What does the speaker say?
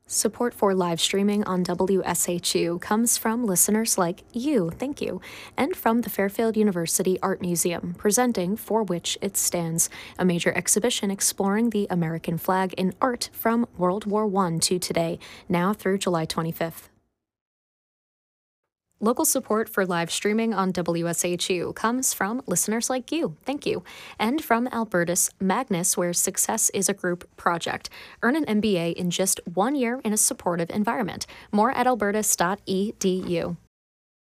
Support for live streaming on WSHU comes from listeners like you, thank you, and from the Fairfield University Art Museum, presenting For Which It Stands, a major exhibition exploring the American flag in art from World War I to today, now through July 25th. Local support for live streaming on WSHU comes from listeners like you, thank you, and from Albertus Magnus, where success is a group project. Earn an MBA in just 1 year in a supportive environment. More at albertus.edu.